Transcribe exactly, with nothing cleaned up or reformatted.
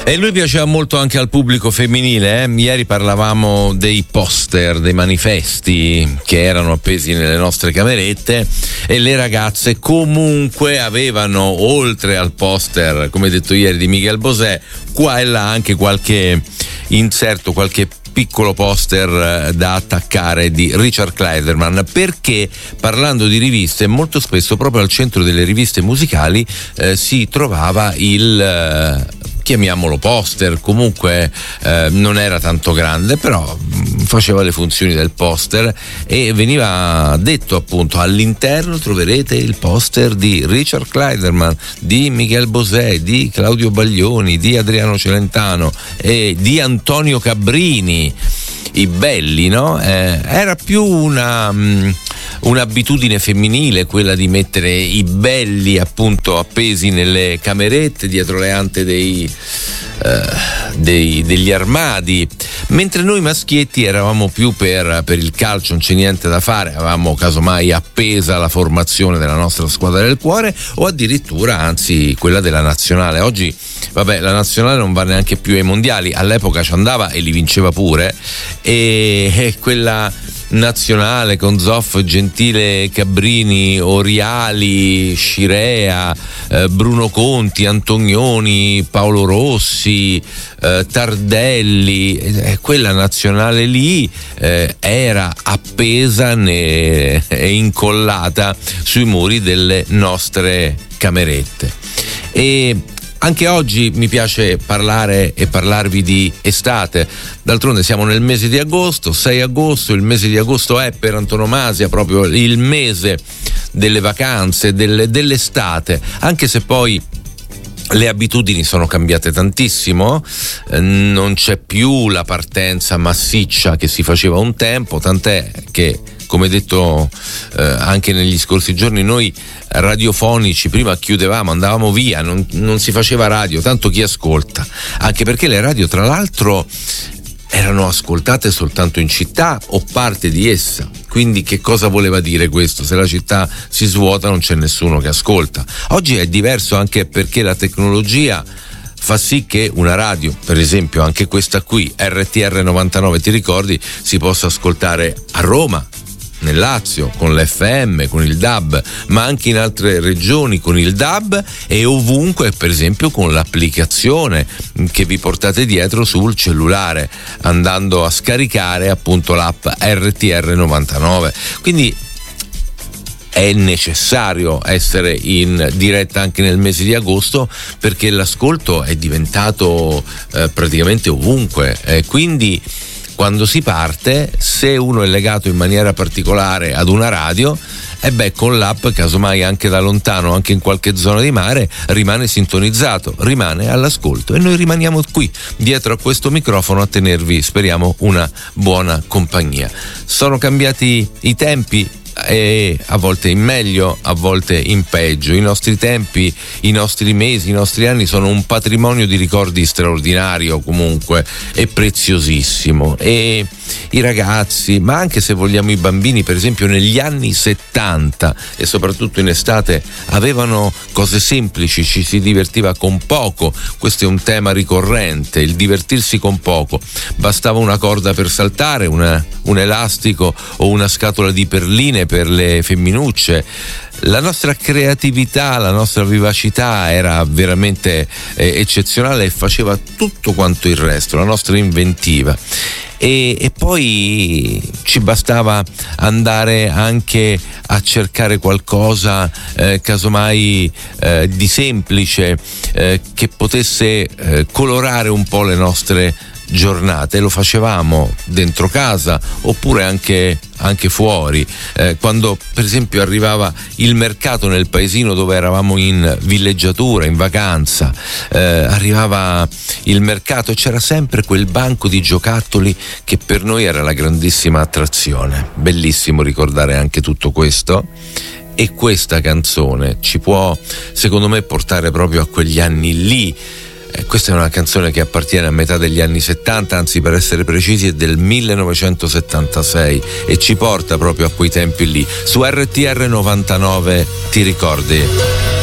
E lui piaceva molto anche al pubblico femminile, eh? Ieri parlavamo dei poster, dei manifesti che erano appesi nelle nostre camerette, e le ragazze comunque avevano, oltre al poster, come detto ieri, di Miguel Bosé, qua e là anche qualche inserto, qualche piccolo poster da attaccare di Richard Clayderman, perché parlando di riviste, molto spesso proprio al centro delle riviste musicali eh, si trovava il eh, chiamiamolo poster, comunque eh, non era tanto grande, però mh, faceva le funzioni del poster, e veniva detto appunto: all'interno troverete il poster di Richard Clayderman, di Miguel Bosé, di Claudio Baglioni, di Adriano Celentano e di Antonio Cabrini. I belli, no? Eh, era più una mh, un'abitudine femminile quella di mettere i belli appunto appesi nelle camerette, dietro le ante dei, eh, dei degli armadi, mentre noi maschietti eravamo più per, per il calcio, non c'è niente da fare, avevamo casomai appesa la formazione della nostra squadra del cuore, o addirittura anzi quella della nazionale. Oggi vabbè, la nazionale non va neanche più ai mondiali, all'epoca ci andava e li vinceva pure, e, e quella nazionale con Zoff, Gentile, Cabrini, Oriali, Scirea, eh, Bruno Conti, Antonioni, Paolo Rossi, eh, Tardelli, eh, quella nazionale lì eh, era appesa ne, e incollata sui muri delle nostre camerette. E anche oggi mi piace parlare e parlarvi di estate. D'altronde siamo nel mese di agosto, sei agosto, il mese di agosto è per antonomasia proprio il mese delle vacanze, delle, dell'estate, anche se poi le abitudini sono cambiate tantissimo, eh, non c'è più la partenza massiccia che si faceva un tempo, tant'è che, come detto eh, anche negli scorsi giorni, noi radiofonici prima chiudevamo, andavamo via, non, non si faceva radio, tanto chi ascolta, anche perché le radio tra l'altro erano ascoltate soltanto in città o parte di essa. Quindi che cosa voleva dire questo? Se la città si svuota non c'è nessuno che ascolta. Oggi è diverso, anche perché la tecnologia fa sì che una radio, per esempio anche questa qui, R T R novantanove, ti ricordi, si possa ascoltare a Roma, nel Lazio con l'F M, con il D A B, ma anche in altre regioni con il D A B, e ovunque, per esempio con l'applicazione che vi portate dietro sul cellulare, andando a scaricare appunto l'app R T R novantanove. Quindi è necessario essere in diretta anche nel mese di agosto, perché l'ascolto è diventato eh, praticamente ovunque, eh, quindi quando si parte, se uno è legato in maniera particolare ad una radio, e beh, con l'app, casomai anche da lontano, anche in qualche zona di mare, rimane sintonizzato, rimane all'ascolto, e noi rimaniamo qui dietro a questo microfono a tenervi, speriamo, una buona compagnia. Sono cambiati i tempi, e a volte in meglio, a volte in peggio. I nostri tempi, i nostri mesi, i nostri anni sono un patrimonio di ricordi straordinario, comunque, e preziosissimo. E i ragazzi, ma anche se vogliamo i bambini, per esempio negli anni settanta e soprattutto in estate, avevano cose semplici, ci si divertiva con poco. Questo è un tema ricorrente, il divertirsi con poco. Bastava una corda per saltare, una, un elastico o una scatola di perline per le femminucce. La nostra creatività, la nostra vivacità era veramente eh, eccezionale, e faceva tutto quanto il resto, la nostra inventiva. E, e poi ci bastava andare anche a cercare qualcosa eh, casomai eh, di semplice eh, che potesse eh, colorare un po' le nostre giornate. Lo facevamo dentro casa oppure anche, anche fuori, eh, quando per esempio arrivava il mercato nel paesino dove eravamo in villeggiatura, in vacanza, eh, arrivava il mercato e c'era sempre quel banco di giocattoli che per noi era la grandissima attrazione. Bellissimo ricordare anche tutto questo. E questa canzone ci può, secondo me, portare proprio a quegli anni lì. Eh, questa è una canzone che appartiene a metà degli anni settanta, anzi per essere precisi è del millenovecentosettantasei, e ci porta proprio a quei tempi lì. Su R T R novantanove, ti ricordi?